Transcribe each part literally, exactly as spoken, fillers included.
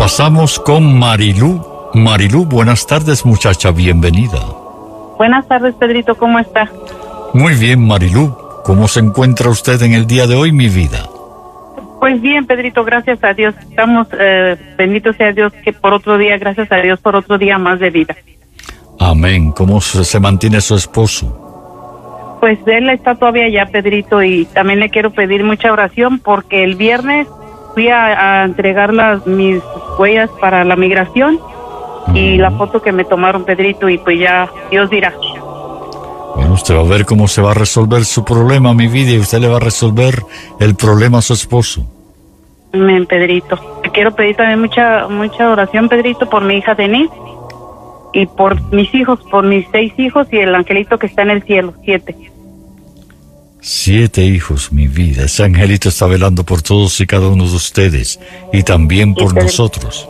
Pasamos con Marilú. Marilú, buenas tardes, muchacha, bienvenida. Buenas tardes, Pedrito, ¿cómo está? Muy bien, Marilú. ¿Cómo se encuentra usted en el día de hoy, mi vida? Pues bien, Pedrito, gracias a Dios. Estamos, eh, bendito sea Dios, que por otro día, gracias a Dios, por otro día más de vida. Amén. ¿Cómo se, se mantiene su esposo? Pues él está todavía allá, Pedrito, y también le quiero pedir mucha oración porque el viernes fui a, a entregar las, mis huellas para la migración y uh-huh. la foto que me tomaron, Pedrito, y pues ya Dios dirá. Bueno, usted va a ver cómo se va a resolver su problema, mi vida, y usted le va a resolver el problema a su esposo. Amén, Pedrito. Te quiero pedir también mucha mucha oración, Pedrito, por mi hija Denise y por mis hijos, por mis seis hijos y el angelito que está en el cielo, siete. Siete hijos, mi vida. Ese angelito está velando por todos y cada uno de ustedes y también por sí, nosotros.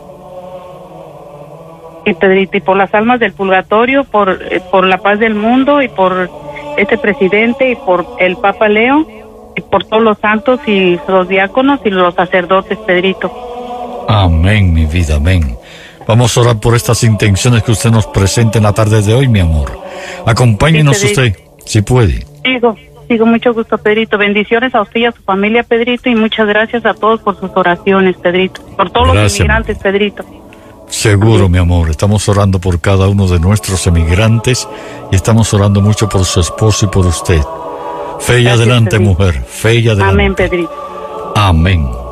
Y Pedrito, y por las almas del purgatorio, por, eh, por la paz del mundo y por este presidente y por el Papa Leo y por todos los santos y los diáconos y los sacerdotes, Pedrito. Amén, mi vida, amén. Vamos a orar por estas intenciones que usted nos presenta en la tarde de hoy, mi amor. Acompáñenos sí, usted, si puede. Sigo, sigo, mucho gusto, Pedrito. Bendiciones a usted y a su familia, Pedrito, y muchas gracias a todos por sus oraciones, Pedrito. Por todos gracias, los inmigrantes, Pedrito. Seguro, amén. Mi amor, estamos orando por cada uno de nuestros emigrantes y estamos orando mucho por su esposo y por usted. Fe y adelante, Pedrito. Mujer, fe y adelante. Amén, Pedrito. Amén.